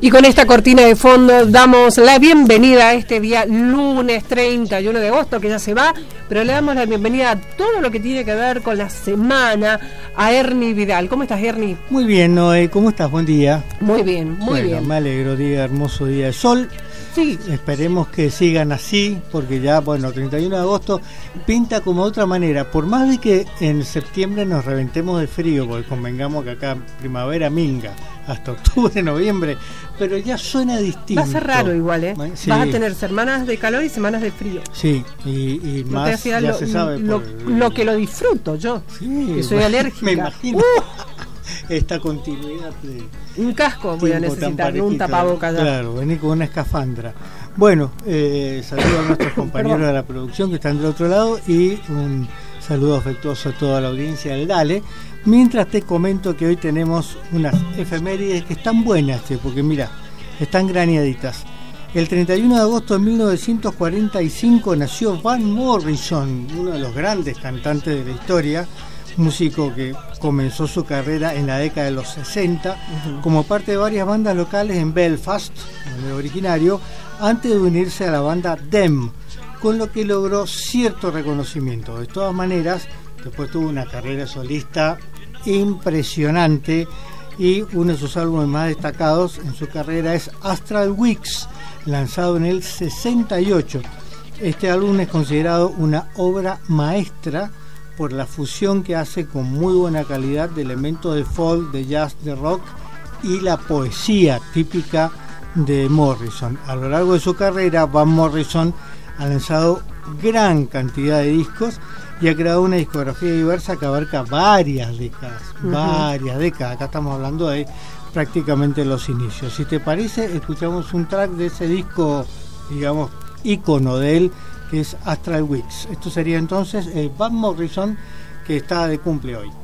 Y con esta cortina de fondo damos la bienvenida a este día lunes 31 de agosto, que ya se va, pero le damos la bienvenida a todo lo que tiene que ver con la semana a Ernie Vidal. ¿Cómo estás, Ernie? Muy bien, Noé, ¿cómo estás? Buen día. Muy bien, muy bien. Me alegro, hermoso día de sol. Sí. Esperemos que sigan así, porque ya, 31 de agosto pinta como de otra manera. Por más de que en septiembre nos reventemos de frío, porque convengamos que acá primavera minga hasta octubre, noviembre, pero ya suena distinto. Va a ser raro igual, ¿eh? Sí. Vas a tener semanas de calor y semanas de frío. Sí, y no más ya se sabe. Lo que lo disfruto yo, sí, que soy alérgica. Me imagino. Esta continuidad de un casco voy a necesitar, un tapabocas. Claro, venir con una escafandra. Bueno, saludo a nuestros compañeros de la producción que están del otro lado y un saludo afectuoso a toda la audiencia del Dale. Mientras te comento que hoy tenemos unas efemérides que están buenas, porque mira, están graneaditas. El 31 de agosto de 1945 nació Van Morrison, uno de los grandes cantantes de la historia, músico que comenzó su carrera en la década de los 60 como parte de varias bandas locales en Belfast, donde era originario, antes de unirse a la banda Them, con lo que logró cierto reconocimiento. De todas maneras, después tuvo una carrera solista impresionante y uno de sus álbumes más destacados en su carrera es Astral Weeks, lanzado en el 68. Este álbum es considerado una obra maestra por la fusión que hace con muy buena calidad de elementos de folk, de jazz, de rock y la poesía típica de Morrison. A lo largo de su carrera, Van Morrison ha lanzado gran cantidad de discos y ha creado una discografía diversa que abarca varias décadas. Acá estamos hablando de prácticamente los inicios. Si te parece, escuchamos un track de ese disco, digamos, ícono de él, que es Astral Weeks. Esto sería entonces Van Morrison, que está de cumple hoy.